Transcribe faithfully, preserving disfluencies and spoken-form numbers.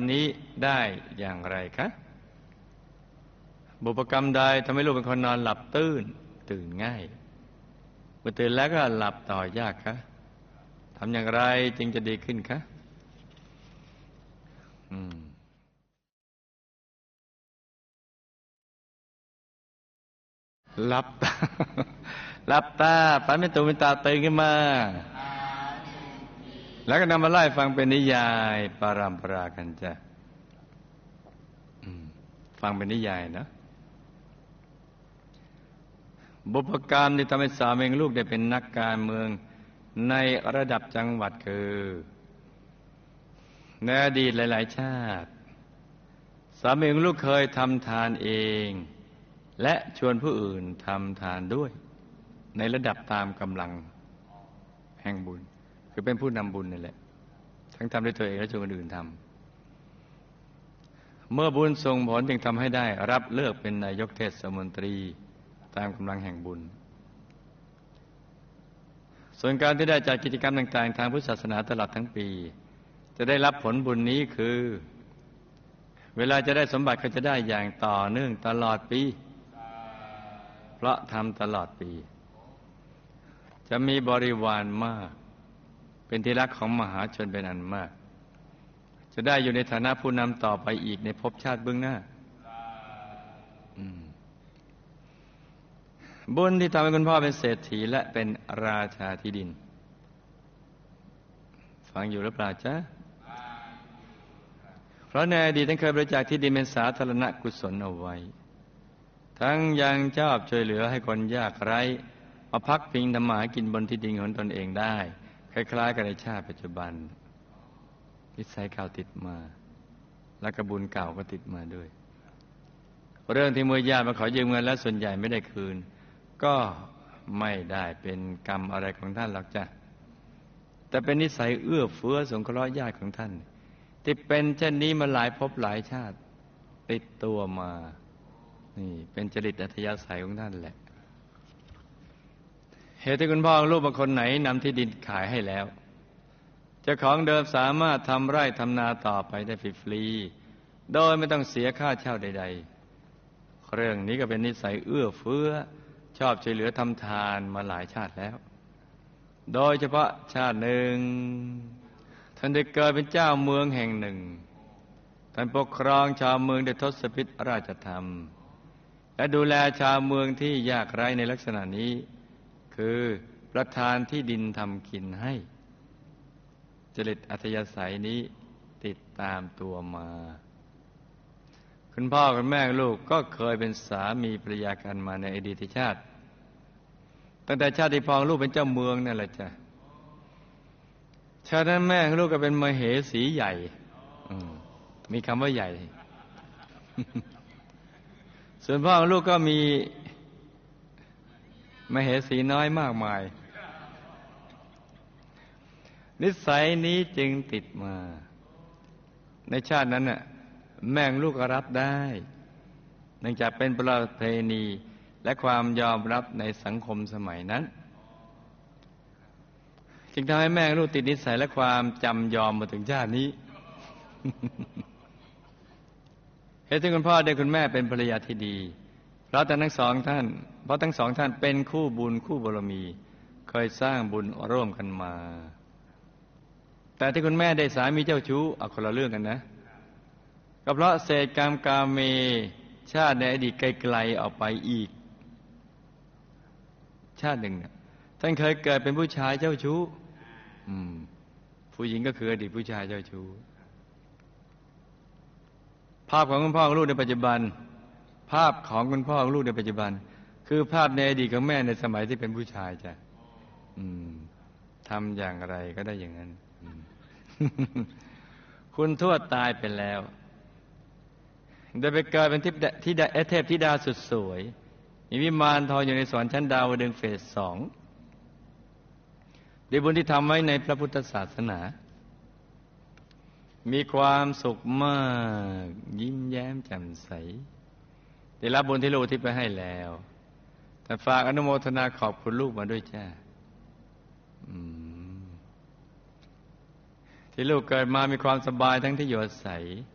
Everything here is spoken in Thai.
นี้ได้อย่างไรคะบุพกรรมใดทำให้ลูกเป็นคนนอนหลับตื่นตื่นง่ายเมื่อตื่นแล้วก็หลับต่อยากคะทำอย่างไรจึงจะดีขึ้นคะอืมหลับตาหลับตาฝันเป็นตุเป็นตาตื่นขึ้นมาแล้วก็นำมาไล่ฟังเป็นนิยายปารัมปรากันจ้ะฟังเป็นนิยายนะบุพกรรมที่ทำให้สามีลูกได้เป็นนักการเมืองในระดับจังหวัดคือในอดีตหลายๆชาติสามีลูกเคยทำทานเองและชวนผู้อื่นทำทานด้วยในระดับตามกำลังแห่งบุญคือเป็นผู้นำบุญนี่แหละทั้งทำด้วยตัวเองและชวนคนอื่นทำเมื่อบุญส่งผลจึงทำให้ได้รับเลือกเป็นนายกเทศมนตรีตามกำลังแห่งบุญส่วนการที่ได้จัดกิจกรรมต่างๆทางพุทธศาสนาตลอดทั้งปีจะได้รับผลบุญนี้คือเวลาจะได้สมบัติก็จะได้อย่างต่อเนื่องตลอดปีเพราะทำตลอดปีจะมีบริวารมากเป็นที่รักของมหาชนเป็นอันมากจะได้อยู่ในฐานะผู้นำต่อไปอีกในภพชาติเบื้องหน้าบุญที่ทำให้คุณพ่อเป็นเศรษฐีและเป็นราชาที่ดินฟังอยู่หรือเปล่าจ๊ะเพราะในอดีตท่านเคยบริจาคที่ดินเป็นสาธารณกุศลเอาไว้ทั้งยังชอบช่วยเหลือให้คนยากไร้มาพักพิงทำมาหากินบนที่ดินของตนเองได้คล้ายๆกับในชาติปัจจุบันนิสัยเก่าติดมาและกระบุญเก่าก็ติดมาด้วยเรื่องที่มือญาติมาขอยืมเงินแล้วส่วนใหญ่ไม่ได้คืนก็ไม่ได้เป็นกรรมอะไรของท่านหรอกจ้ะแต่เป็นนิสัยเอื้อเฟื้อสงเคราะห์ญาติของท่านที่เป็นเช่นนี้มาหลายภพหลายชาติติดตัวมานี่เป็นจริตอัธยาศัยของท่านแหละเหตุที่คุณพ่อลูกบางคนไหนนำที่ดินขายให้แล้วเจ้าของเดิมสามารถทำไร่ทำนาต่อไปได้ฟรีๆโดยไม่ต้องเสียค่าเช่าใดๆเรื่องนี้ก็เป็นนิสัยเอื้อเฟื้อชอบช่วยเหลือทำทานมาหลายชาติแล้วโดยเฉพาะชาติหนึ่งท่านได้เกิดเป็นเจ้าเมืองแห่งหนึ่งท่านปกครองชาวเมืองด้วยทศพิธราชธรรมและดูแลชาวเมืองที่ยากไร้ในลักษณะนี้คือประทานที่ดินทำกินให้จริตอัธยาศัยนี้ติดตามตัวมาคุณพ่อคุณแม่ลูกก็เคยเป็นสามีภรรยากันมาในอดีตชาติตั้งแต่ชาติที่พ่อลูกเป็นเจ้าเมืองนั่นแหละจ้ะชาตินั้นแม่ลูกก็เป็นมเหสีใหญ่มีคำว่าใหญ่ ส่วนพ่อลูกก็มีมเหสีน้อยมากมายนิสัยนี้จึงติดมาในชาตินั้นน่ะแม่ลูกก็รับได้เนื่องจากเป็นประเพณีและความยอมรับในสังคมสมัยนั้นจึงทำให้แม่ลูกติดนิสัยและความจำยอมมาถึงชาตินี้ เหตุที่คุณพ่อได้คุณแม่เป็นภรรยาที่ดีเพราะทั้งสองท่านเพราะทั้งสองท่านเป็นคู่บุญคู่บารมีเคยสร้างบุญร่วมกันมาแต่ที่คุณแม่ได้สามีเจ้าชู้เอาคนละเรื่องกันนะก็เพราะเศษกรรมกาเมชาติในอดีตไกลๆออกไปอีกชาติหนึ่งเนี่ยท่านเคยเกิดเป็นผู้ชายเจ้าชู้อืมผู้หญิงก็คืออดีตผู้ชายเจ้าชู้ภาพของคุณพ่อของลูกในปัจจุบันภาพของคุณพ่อของลูกในปัจจุบันคือภาพในอดีตของแม่ในสมัยที่เป็นผู้ชายจ้ะอืมทำอย่างไรก็ได้อย่างนั้น คุณทวดตายไปแล้วได้ไปเกิดเป็นทิพย์ที่เทพธิดาสุดสวยมีวิมานทองอยู่ในสวรรค์ชั้นดาวดึงเฟสสองด้วยบุญที่ทำไว้ในพระพุทธศาสนามีความสุขมากยิ้มแย้มแจ่มใสได้รับบุญที่ลูกที่ไปให้แล้วแต่ฝากอนุโมทนาขอบคุณลูกมาด้วยจ้าที่ลูกเกิดมามีความสบายทั้งที่อยู่อาศัย